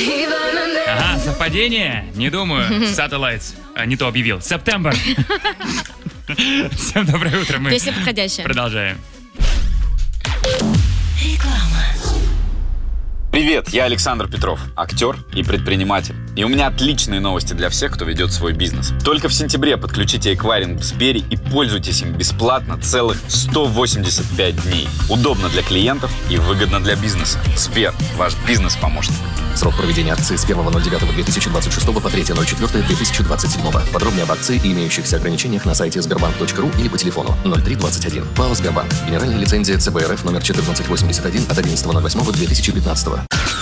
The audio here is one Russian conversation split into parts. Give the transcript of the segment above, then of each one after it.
Ага, совпадение? Не думаю. Satellites. Не то объявил. September. Всем доброе утро. Мы Песня подходящая. продолжаем. Привет, я Александр Петров, актер и предприниматель. И у меня отличные новости для всех, кто ведет свой бизнес. Только в сентябре подключите эквайринг в Сбере и пользуйтесь им бесплатно целых 185 дней. Удобно для клиентов и выгодно для бизнеса. Сбер, ваш бизнес-помощник. Срок проведения акции с 1.09.2026 по 3.04.2027. Подробнее об акции и имеющихся ограничениях на сайте sberbank.ru или по телефону 0321. ПАО «Сбербанк». Генеральная лицензия ЦБ РФ номер 1481 от 11.08.2015.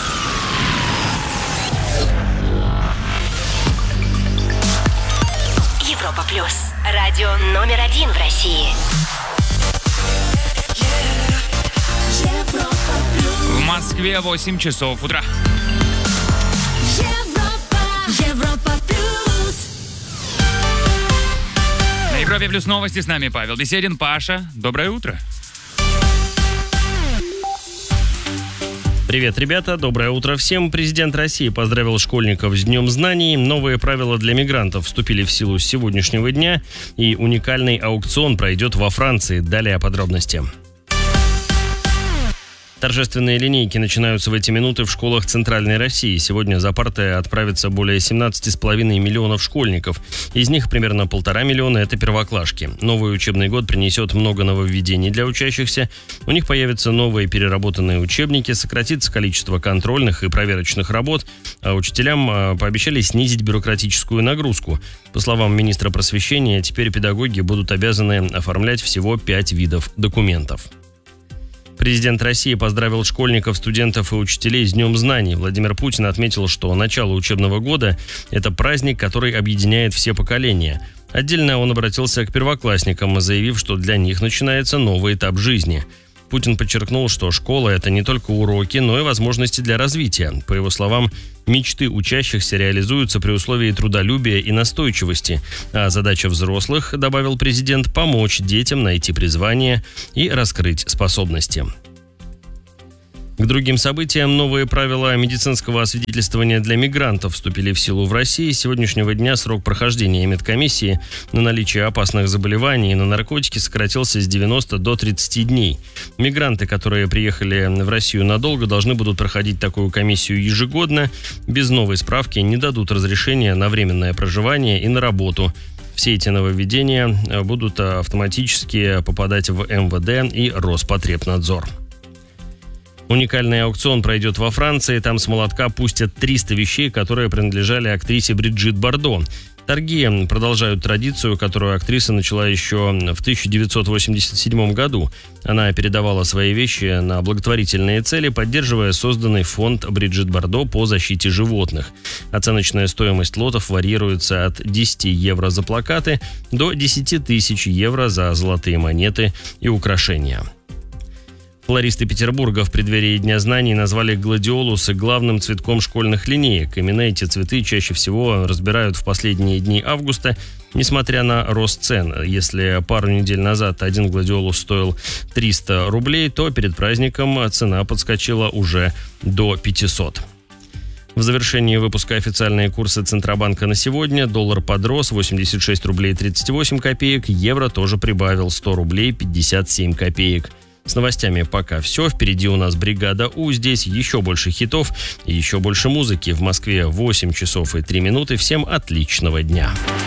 Европа Плюс. Радио номер 1 в России. В Москве 8 часов утра. Европа Плюс. На Европе Плюс новости с нами Павел Беседин. Паша, доброе утро. Привет, ребята, доброе утро всем. Президент России поздравил школьников с Днем знаний. Новые правила для мигрантов вступили в силу с сегодняшнего дня, и уникальный аукцион пройдет во Франции. Далее подробности. Торжественные линейки начинаются в эти минуты в школах Центральной России. Сегодня за парты отправится более 17,5 миллионов школьников. Из них примерно 1,5 миллиона – это первоклашки. Новый учебный год принесет много нововведений для учащихся. У них появятся новые переработанные учебники, сократится количество контрольных и проверочных работ, а учителям пообещали снизить бюрократическую нагрузку. По словам министра просвещения, теперь педагоги будут обязаны оформлять всего 5 видов документов. Президент России поздравил школьников, студентов и учителей с Днем знаний. Владимир Путин отметил, что начало учебного года – это праздник, который объединяет все поколения. Отдельно он обратился к первоклассникам, заявив, что для них начинается новый этап жизни. Путин подчеркнул, что школа – это не только уроки, но и возможности для развития. По его словам, мечты учащихся реализуются при условии трудолюбия и настойчивости. А задача взрослых, добавил президент, помочь детям найти призвание и раскрыть способности. К другим событиям новые правила медицинского освидетельствования для мигрантов вступили в силу в России. С сегодняшнего дня срок прохождения медкомиссии на наличие опасных заболеваний и на наркотики сократился с 90 до 30 дней. Мигранты, которые приехали в Россию надолго, должны будут проходить такую комиссию ежегодно. Без новой справки не дадут разрешения на временное проживание и на работу. Все эти нововведения будут автоматически попадать в МВД и Роспотребнадзор. Уникальный аукцион пройдет во Франции. Там с молотка пустят 300 вещей, которые принадлежали актрисе Бриджит Бардо. Торги продолжают традицию, которую актриса начала еще в 1987 году. Она передавала свои вещи на благотворительные цели, поддерживая созданный фонд Бриджит Бардо по защите животных. Оценочная стоимость лотов варьируется от 10 евро за плакаты до 10 тысяч евро за золотые монеты и украшения. Флористы Петербурга в преддверии Дня знаний назвали гладиолусы главным цветком школьных линеек. Именно эти цветы чаще всего разбирают в последние дни августа, несмотря на рост цен. Если пару недель назад один гладиолус стоил 300 рублей, то перед праздником цена подскочила уже до 500. В завершении выпуска официальные курсы Центробанка на сегодня. Доллар подрос 86 рублей 38 копеек, евро тоже прибавил 100 рублей 57 копеек. С новостями пока все. Впереди у нас бригада У. Здесь еще больше хитов и еще больше музыки. В Москве 8 часов и 3 минуты. Всем отличного дня.